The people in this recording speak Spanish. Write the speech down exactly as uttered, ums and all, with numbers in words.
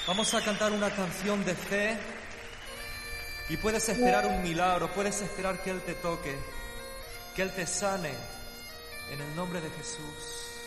Vamos a cantar una canción de fe y puedes esperar un milagro, puedes esperar que Él te toque, que Él te sane en el nombre de Jesús.